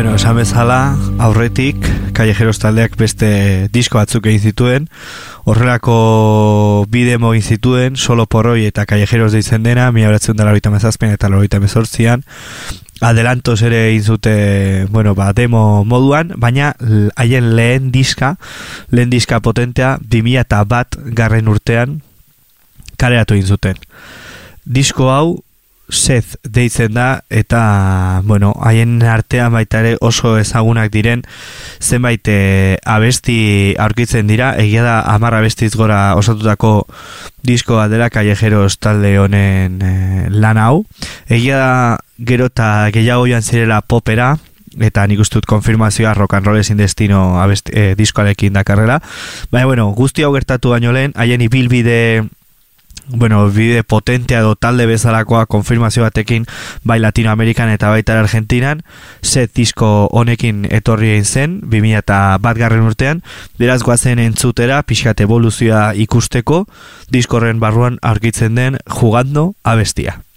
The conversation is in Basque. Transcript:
Bueno, esan bezala, aurretik, Callejeros taldeak beste disko batzuk egin zituen, horrelako bi demo egin zituen, Solo por hoy eta Callejeros deitzen dena, 1997 eta 1998an, adelantos ere egin zute, bueno, demo moduan, baina haien lehen diska potentea, 2001 garren urtean, kaleratu egin zuten. Disko hau, Seth deitzen da, eta, bueno, haien artean baita ere oso ezagunak diren zenbait abesti aurkitzen dira, egia da 10 abestiz gora osatutako diskoa dela Callejeros talde honen lan hau. Egia da gero eta gehiago joan zirela popera, eta nik uste dut konfirmazioa Rock and Roll Sin Destino diskoarekin dakarrela. Baina, bueno, guzti hau gertatu baino lehen, haien ibilbide bide potentea edo talde bezalakoa konfirmazio batekin bai Latinoamerikan eta baita Argentinan, Seth disko honekin etorri egin zen 2001 garren urtean, beraz goazen entzutera pixkat evoluzioa ikusteko diskorren barruan aurkitzen den Jugando abestia.